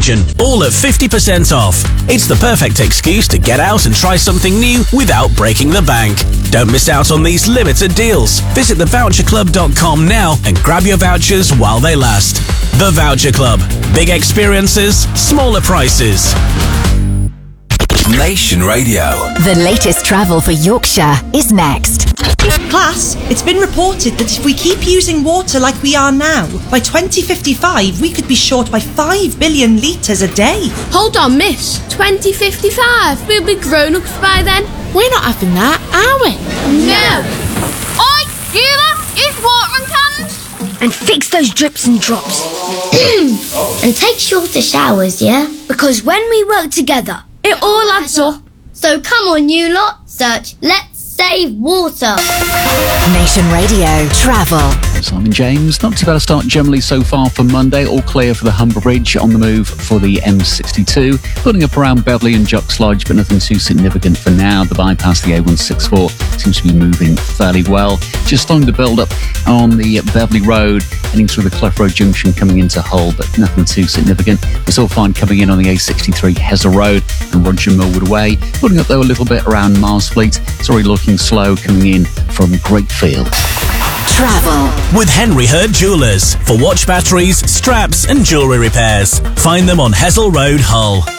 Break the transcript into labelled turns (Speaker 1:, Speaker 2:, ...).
Speaker 1: region, all at 50% off. It's the perfect excuse to get out and try something new without breaking the bank. Don't miss out on these limited deals. Visit thevoucherclub.com now and grab your vouchers while they last. The Voucher Club. Big experiences, smaller prices.
Speaker 2: Nation Radio.
Speaker 3: The latest travel for Yorkshire is next.
Speaker 4: Class, it's been reported that if we keep using water like we are now, by 2055 we could be short by 5 billion litres a day.
Speaker 5: Hold on, miss. 2055? We'll be grown-ups by then.
Speaker 6: We're not having that, are we?
Speaker 5: No. Oi, Sheila, use watering cans.
Speaker 7: And fix those drips and drops.
Speaker 8: And take shorter showers, yeah?
Speaker 7: Because when we work together,
Speaker 5: it all adds up.
Speaker 8: So come on, you lot, search Let's Save Water.
Speaker 3: Nation Radio Travel.
Speaker 9: Simon James. Not too bad a start generally so far for Monday. All clear for the Humber Bridge, on the move for the M62. Putting up around Beverley and Jucks Lodge, but nothing too significant for now. The bypass, the A164, seems to be moving fairly well. Just starting to build up on the Beverley Road, heading through the Clough Road Junction, coming into Hull, but nothing too significant. It's all fine coming in on the A63 Hezza Road and Roger Millwood Way. Putting up though a little bit around Marsfleet. It's already looking slow coming in from Greatfield.
Speaker 3: Travel
Speaker 1: with Henry Hurd Jewellers for watch batteries, straps and jewellery repairs. Find them on Hessel Road, Hull.